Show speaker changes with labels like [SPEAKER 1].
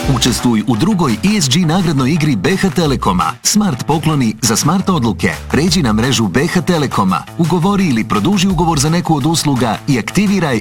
[SPEAKER 1] Učestvuj u drugoj ESG nagradnoj igri BH Telekoma. Smart pokloni za smart odluke. Pređi na mrežu BH Telekoma, ugovori ili produži ugovor za neku od usluga i aktiviraj